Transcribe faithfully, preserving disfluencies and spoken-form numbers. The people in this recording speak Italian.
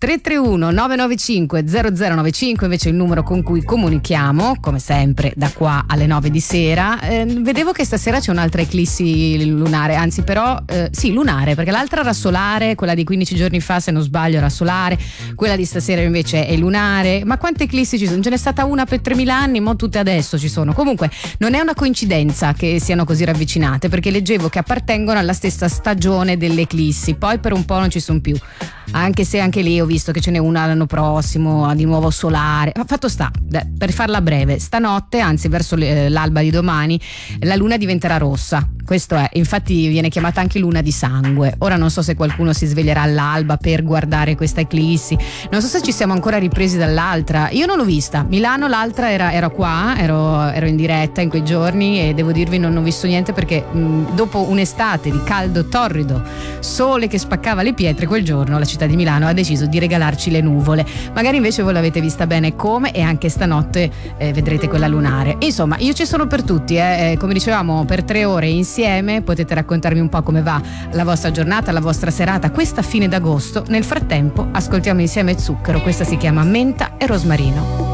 tre tre uno nove nove cinque zero zero nove cinque invece è il numero con cui comunichiamo, come sempre, da qua alle nove di sera. Eh, vedevo che stasera c'è un'altra eclissi lunare, anzi però eh, sì, lunare, perché l'altra era solare, quella di quindici giorni fa se non sbaglio era solare, quella di stasera invece è lunare. Ma quante eclissi ci sono? Ce n'è stata una per tremila anni, mo tutte adesso ci sono. Comunque non è una coincidenza che siano così ravvicinate, perché leggevo che appartengono alla stessa stagione delle eclissi, poi per un po' non ci sono più, anche se anche lì ho visto che ce n'è una l'anno prossimo di nuovo solare. Fatto sta, per farla breve, stanotte, anzi verso l'alba di domani, la luna diventerà rossa. Questo è, infatti viene chiamata anche luna di sangue. Ora non so se qualcuno si sveglierà all'alba per guardare questa eclissi, non so se ci siamo ancora ripresi dall'altra. Io non l'ho vista, Milano l'altra era, era qua, ero, ero in diretta in quei giorni e devo dirvi non ho visto niente, perché mh, dopo un'estate di caldo torrido, sole che spaccava le pietre, quel giorno la città di Milano ha deciso di regalarci le nuvole. Magari invece voi l'avete vista bene come, e anche stanotte eh, vedrete quella lunare. Insomma, io ci sono per tutti, eh. come dicevamo, per tre ore insieme potete raccontarmi un po' come va la vostra giornata, la vostra serata, questa fine d'agosto. Nel frattempo ascoltiamo insieme Zucchero, questa si chiama Menta e Rosmarino.